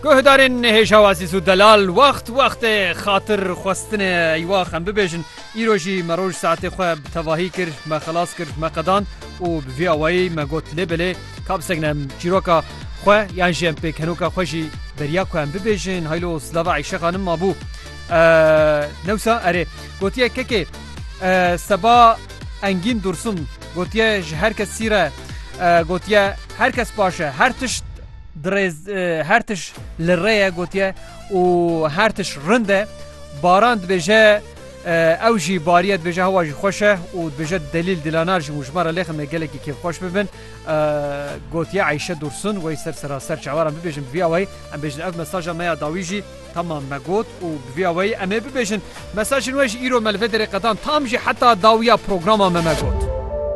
گهدارین هیچ عزیز و دلال وقت خاطر خواستن ایوا خم ببیشن ایروجی مروج ساعت خواب تواهی کرد ما خلاص کرد ما قدان و بوی آوایی ما گوت لبله کاب سگنم چیروکا خواه یعنی جیم پیک هنوکا خوشی بریا کوام ببیشن هایلو سلاوا عیشه خانم مابو نوسا اره گوتیه که سبا انگین درسون گوتیه هر کس سیره گوتیه هر کس باشه هر تشت درز هرتش لريه قوتيه وهرتش رنده باراند بجا اوجي باريات بجا هواجي خوشه وبجا دليل دلانارجي مجمره لخم قالك كيف خوش ببن قوتيه عيشه دورسون ويسر سراسر شعوار ببيجن بفياوي ام بيجن اف مساجا ما داويجي تمام مقوت وبفياوي ام ببيجن مساج وجه ايرو ملفدري قدان تامجي حتى داويه بروجرام ما مقوت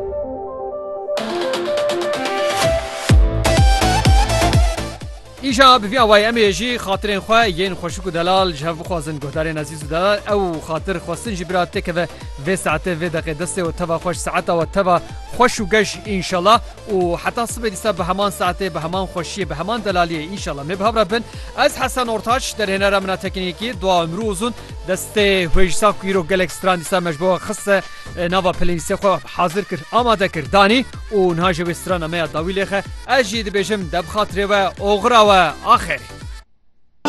ایجا بوی آوای امیجی خاطرین خواه یین خوشک و دلال جهف بخوازن گهدارین عزیز و دلال او خاطر خواستن جبرات تکه و ساعته و دقیقه دسته و تبا خوش ساعته و تبا خوش و گش انشالله و حتی صبح دیسا به همان ساعته به همان خوشیه به همان دلالیه انشالله مبهب ربن از حسن ارتاش در هنر امنا تکنیکی دعا امروزون دسته ویجسا کویرو گلکستران دیسا مجبوع خصه نوا پلیسی خواه حاضر کرد آماده کرد دانی و نهاجه وستران امیا داوی لیخه اجید بیشم دب خاطره و اغرا و آخر